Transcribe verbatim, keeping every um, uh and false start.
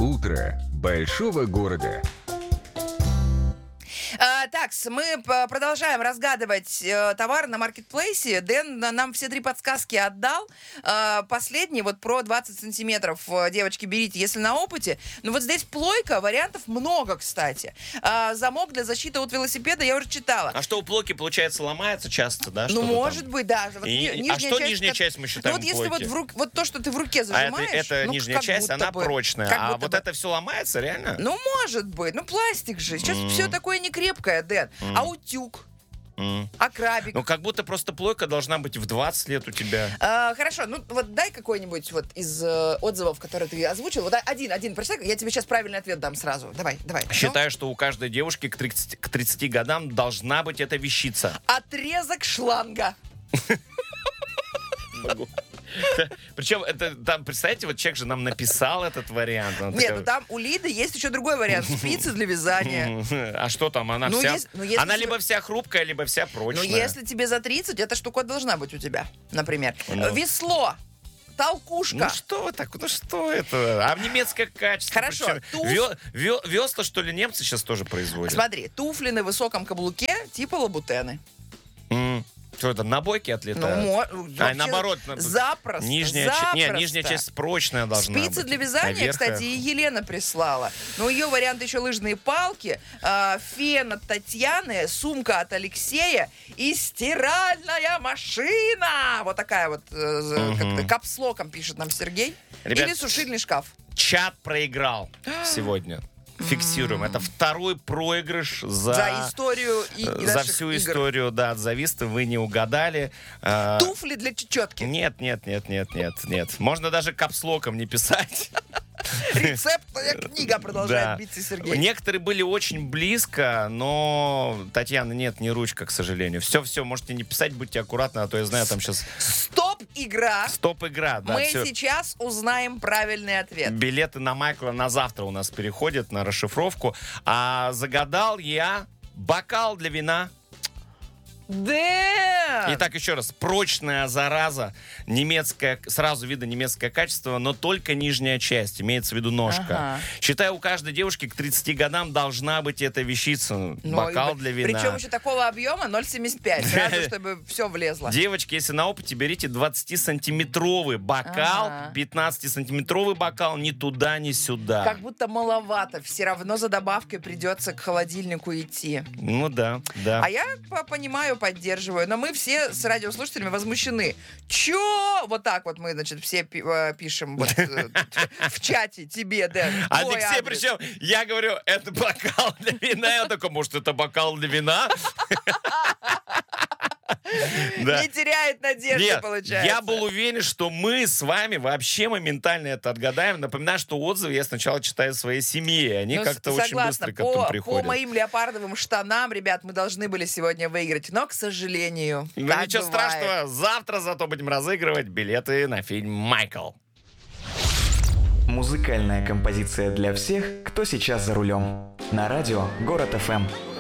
Утро большого города. А, так, мы п- продолжаем разгадывать э, товар на маркетплейсе. Дэн на- нам все три подсказки отдал. А, последний вот про двадцать сантиметров. э, Девочки, берите, если на опыте. Ну вот здесь плойка, вариантов много, кстати. А, замок для защиты от велосипеда я уже читала. А что, у плойки, получается, ломается часто, да? Ну, что-то может там? быть, даже. Вот И- ни- а нижняя что часть, нижняя как- часть мы Ну считаем вот если вот, плойки? в рук- вот то, что ты в руке А это, зажимаешь... это ну, нижняя как часть, будто она бы. прочная. Как А будто вот бы. это все ломается, реально? Ну, может быть. Ну, пластик же. Сейчас М. все такое не крепкое, Дэн. А утюг? М. А крабик? Ну, как будто просто плойка должна быть в двадцать лет у тебя. А, хорошо, ну вот дай какой-нибудь вот из э, отзывов, которые ты озвучил. Вот один, один, прочитай, я тебе сейчас правильный ответ дам сразу. Давай, давай. Ну? Считаю, что у каждой девушки к тридцати, к тридцати годам должна быть эта вещица. Отрезок шланга. Причем, это там, представьте, вот человек же нам написал этот вариант. Она Нет, такая, ну там у Лиды есть еще другой вариант. Спицы для вязания. А что там? Она Ну, вся... если- ну, если Она тебе- либо вся хрупкая, либо вся Ну, прочная. если тебе за тридцать, эта штука должна быть у тебя, например. Ну. Весло. Толкушка. Ну что вы так, ну что это? А немецкое качество. Хорошо, причем? туф- Ве- ве- Весла, что ли, немцы сейчас тоже производят? Смотри, туфли на высоком каблуке типа лабутены. М. Что это, на бойке отлетают? Ну, мо- А, вообще наоборот. на- Запросто, Нижняя, ча- не, запросто. нижняя часть прочная должна быть. Спицы для вязания, А верхняя- кстати, и Елена прислала. Но ее вариант еще лыжные палки, э, фен от Татьяны, сумка от Алексея и стиральная машина. Вот такая вот, э, за- Мгм. как-то капслоком пишет нам Сергей. Ребят, Или сушильный шкаф. Чат проиграл сегодня. Фиксируем. Это второй проигрыш за... За историю и, и э, за наших всю игр. историю, да, от зависта вы не угадали. А, Туфли для чечетки. Нет, нет, нет, нет, нет, нет. Можно даже капслоком не писать. Рецептная книга, продолжает Да. биться Сергей. Некоторые были очень близко, но, Татьяна, нет, не ручка, к сожалению. Все-все, можете не писать, будьте аккуратны, а то я знаю, там сейчас Стоп-игра. стоп-игра. Да, Мы всё. сейчас узнаем правильный ответ. Билеты на Майкла на завтра у нас переходят на расшифровку. А загадал я бокал для вина. Да! Итак, еще раз. Прочная зараза. Немецкая, сразу видно немецкое качество, но только нижняя часть. Имеется в виду ножка. Ага. Считаю, у каждой девушки к тридцати годам должна быть эта вещица. Ну, Бокал и- для вина. Причем еще такого объема ноль целых семьдесят пять. Сразу, чтобы все влезло. Девочки, если на опыте, берите двадцатисантиметровый бокал, Ага. пятнадцатисантиметровый бокал, ни туда, ни сюда. Как будто маловато. Все равно за добавкой придется к холодильнику идти. Ну да, да. А я по- понимаю, поддерживаю. Но мы все с радиослушателями возмущены. Чё? Вот так вот мы, значит, все пи- э, пишем вот, э, в чате тебе, Дэн. твой Алексей, адрес. причем, я говорю, это бокал для вина. Я такой, может, это бокал для вина? Да. Не теряет надежды, Нет, получается. я был уверен, что мы с вами вообще моментально это отгадаем. Напоминаю, что отзывы я сначала читаю своей семье. Они Ну, как-то с- очень согласна. быстро к по, этому по приходят. моим леопардовым штанам, ребят, мы должны были сегодня выиграть. Но, к сожалению, Ну так ничего бывает. страшного, завтра зато будем разыгрывать билеты на фильм «Майкл». Музыкальная композиция для всех, кто сейчас за рулем. На радио Город эф эм.